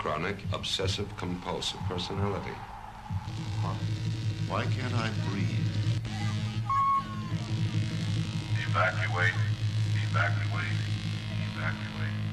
chronic obsessive-compulsive personality. Why can't I breathe? Evacuate. Evacuate. Evacuate.